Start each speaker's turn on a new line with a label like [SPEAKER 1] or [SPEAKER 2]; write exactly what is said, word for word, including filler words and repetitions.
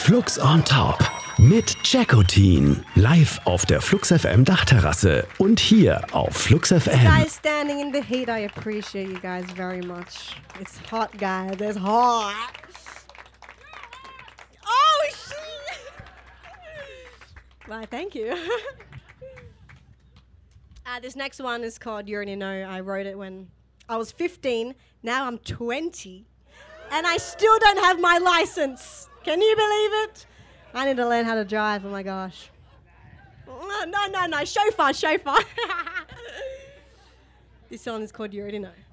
[SPEAKER 1] Flux on Top mit Jackotin. Live auf der Flux F M Dachterrasse und hier auf Flux F M.
[SPEAKER 2] Guys standing in the heat, I appreciate you guys very much. It's hot, guys. It's hot. Oh, shit. Well, thank you. uh, this next one is called You Already Know. I wrote it when I was fifteen. Now I'm twenty. And I still don't have my license. Can you believe it? I need to learn how to drive. Oh, my gosh. No, no, no. Chauffeur, chauffeur. This song is called You Already Know.